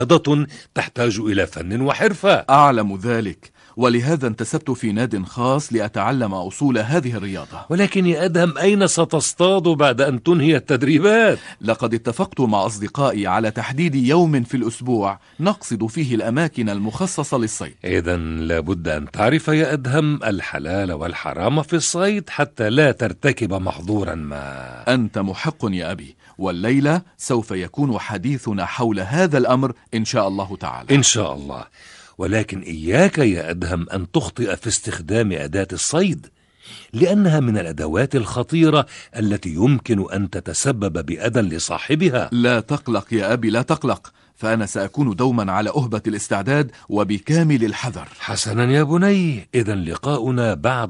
رياضة تحتاج إلى فن وحرفة. أعلم ذلك، ولهذا انتسبت في ناد خاص لأتعلم أصول هذه الرياضة. ولكن يا أدهم، أين ستصطاد بعد أن تنهي التدريبات؟ لقد اتفقت مع أصدقائي على تحديد يوم في الأسبوع نقصد فيه الأماكن المخصصة للصيد. إذن لابد أن تعرف يا أدهم الحلال والحرام في الصيد حتى لا ترتكب محظورا ما. أنت محق يا أبي، والليلة سوف يكون حديثنا حول هذا الأمر إن شاء الله تعالى. إن شاء الله. ولكن إياك يا أدهم أن تخطئ في استخدام أداة الصيد، لأنها من الأدوات الخطيرة التي يمكن أن تتسبب بأذى لصاحبها. لا تقلق يا أبي، لا تقلق، فأنا سأكون دوما على أهبة الاستعداد وبكامل الحذر. حسنا يا بني، إذن لقاؤنا بعد